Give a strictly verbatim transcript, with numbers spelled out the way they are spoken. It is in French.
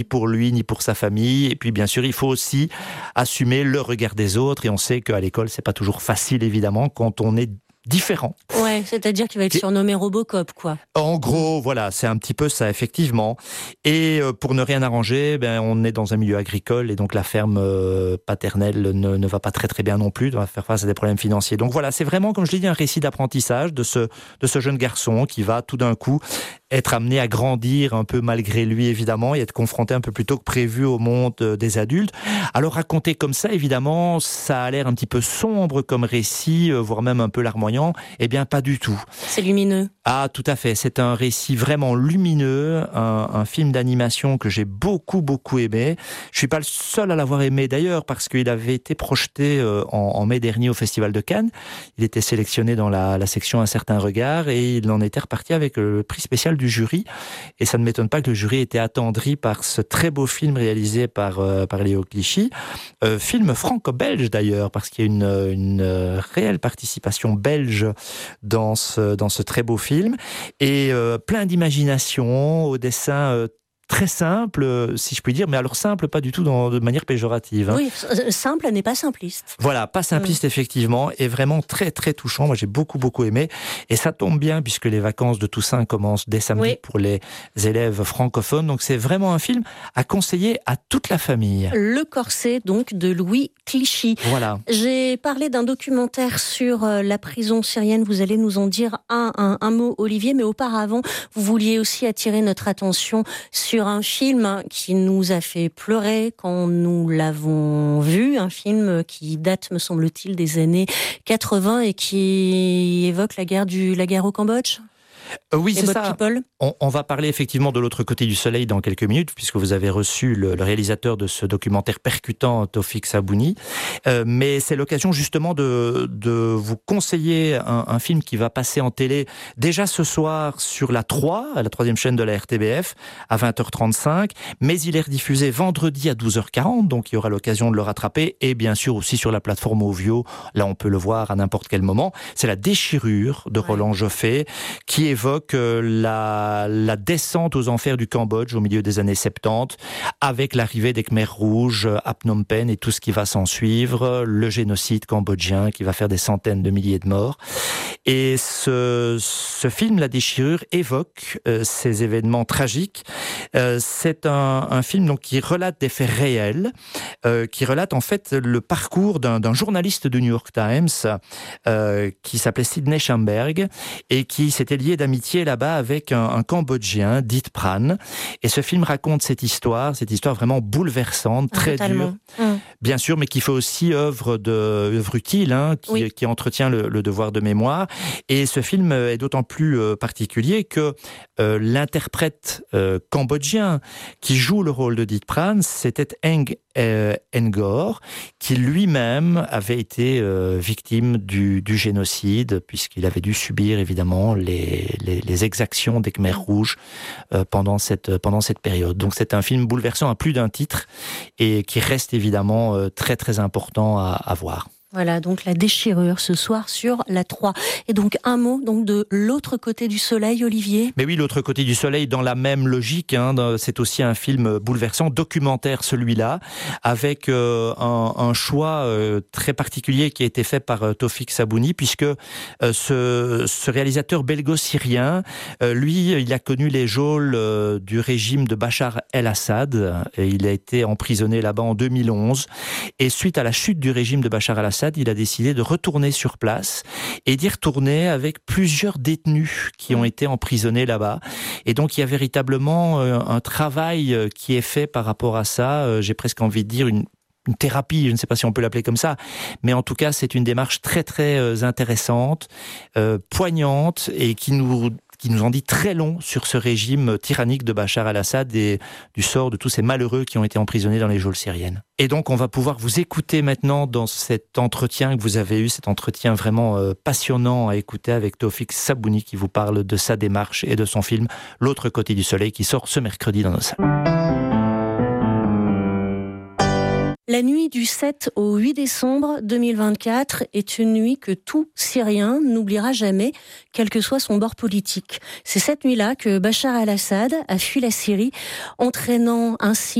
pour lui ni pour sa famille. Et puis bien sûr, il faut aussi assumer le regard des autres. Et on sait qu'à l'école, c'est pas toujours facile, évidemment, quand on est différent. Ouais, c'est-à-dire qu'il va être surnommé Robocop, quoi. En gros, voilà, c'est un petit peu ça, effectivement. Et euh, pour ne rien arranger, ben, on est dans un milieu agricole et donc la ferme euh, paternelle ne, ne va pas très très bien non plus, doit faire face à des problèmes financiers. Donc voilà, c'est vraiment, comme je l'ai dit, un récit d'apprentissage de ce, de ce jeune garçon qui va tout d'un coup être amené à grandir un peu malgré lui, évidemment, et être confronté un peu plus tôt que prévu au monde des adultes. Alors raconté comme ça, évidemment, ça a l'air un petit peu sombre comme récit, voire même un peu larmoyant. Eh bien, pas du tout. C'est lumineux. Ah, tout à fait. C'est un récit vraiment lumineux, un, un film d'animation que j'ai beaucoup, beaucoup aimé. Je suis pas le seul à l'avoir aimé, d'ailleurs, parce qu'il avait été projeté euh, en, en mai dernier au Festival de Cannes. Il était sélectionné dans la, la section Un certain regard et il en était reparti avec le prix spécial du jury. Et ça ne m'étonne pas que le jury était attendri par ce très beau film réalisé par, euh, par Léo Clichy. Euh, film franco-belge, d'ailleurs, parce qu'il y a une, une réelle participation belge dans ce, dans ce très beau film. Et euh, plein d'imagination, au dessin euh, très simple, si je puis dire, mais alors simple, pas du tout dans, de manière péjorative. Hein. Oui, simple n'est pas simpliste. Voilà, pas simpliste, mmh. effectivement, et vraiment très, très touchant. Moi, j'ai beaucoup, beaucoup aimé. Et ça tombe bien, puisque les vacances de Toussaint commencent dès samedi oui. pour les élèves francophones. Donc, c'est vraiment un film à conseiller à toute la famille. Le Corset, donc, de Louis Clichy. Voilà. J'ai parlé d'un documentaire sur la prison syrienne. Vous allez nous en dire un, un, un mot, Olivier. Mais auparavant, vous vouliez aussi attirer notre attention sur un film qui nous a fait pleurer quand nous l'avons vu, un film qui date, me semble-t-il, des années quatre-vingts et qui évoque la guerre, du, la guerre au Cambodge. Euh, oui, c'est ça. On, on va parler effectivement de l'autre côté du soleil dans quelques minutes, puisque vous avez reçu le, le réalisateur de ce documentaire percutant, Taoufik Sabouni. Euh, mais c'est l'occasion justement de, de vous conseiller un, un film qui va passer en télé déjà ce soir sur la trois, à la troisième chaîne de la R T B F, à vingt heures trente-cinq. Mais il est rediffusé vendredi à douze heures quarante, donc il y aura l'occasion de le rattraper. Et bien sûr aussi sur la plateforme Ovio, là on peut le voir à n'importe quel moment. C'est La Déchirure de Roland Joffé, qui évoque la, la descente aux enfers du Cambodge au milieu des années soixante-dix, avec l'arrivée des Khmers rouges à Phnom Penh et tout ce qui va s'en suivre, le génocide cambodgien qui va faire des centaines de milliers de morts. Et ce, ce film, La Déchirure, évoque euh, ces événements tragiques. Euh, c'est un, un film donc, qui relate des faits réels, euh, qui relate en fait le parcours d'un, d'un journaliste du New York Times euh, qui s'appelait Sidney Schamberg et qui s'était lié d'amitié là-bas avec un, un Cambodgien, Dit Pran. Et ce film raconte cette histoire, cette histoire vraiment bouleversante, très Totalement. dure, mmh. bien sûr, mais qui fait aussi œuvre, de, œuvre utile, hein, qui, oui. qui entretient le, le devoir de mémoire. Et ce film est d'autant plus euh, particulier que euh, l'interprète euh, cambodgien qui joue le rôle de Dit Pran, c'était Eng euh, Ngor, qui lui-même avait été euh, victime du, du génocide, puisqu'il avait dû subir évidemment les, les, les exactions des Khmers rouges euh, pendant, cette, pendant cette période. Donc c'est un film bouleversant à plus d'un titre et qui reste évidemment euh, très très important à, à voir. Voilà, donc La Déchirure ce soir sur la trois. Et donc un mot donc de L'autre côté du soleil, Olivier. Mais oui, L'autre côté du soleil, dans la même logique, hein, c'est aussi un film bouleversant, documentaire celui-là, avec euh, un, un choix euh, très particulier qui a été fait par euh, Taoufik Sabouni, puisque euh, ce, ce réalisateur belgo-syrien, euh, lui, il a connu les geôles euh, du régime de Bachar el-Assad, et il a été emprisonné là-bas en deux mille onze, et suite à la chute du régime de Bachar el-Assad, il a décidé de retourner sur place et d'y retourner avec plusieurs détenus qui ont été emprisonnés là-bas. Et donc, il y a véritablement un travail qui est fait par rapport à ça. J'ai presque envie de dire une une thérapie, je ne sais pas si on peut l'appeler comme ça, mais en tout cas, c'est une démarche très, très intéressante, euh, poignante et qui nous... qui nous en dit très long sur ce régime tyrannique de Bachar el-Assad et du sort de tous ces malheureux qui ont été emprisonnés dans les geôles syriennes. Et donc, on va pouvoir vous écouter maintenant dans cet entretien que vous avez eu, cet entretien vraiment euh, passionnant à écouter avec Taoufik Sabouni qui vous parle de sa démarche et de son film L'autre côté du soleil qui sort ce mercredi dans nos salles. La nuit du sept au huit décembre deux mille vingt-quatre est une nuit que tout Syrien n'oubliera jamais, quel que soit son bord politique. C'est cette nuit-là que Bachar el-Assad a fui la Syrie, entraînant ainsi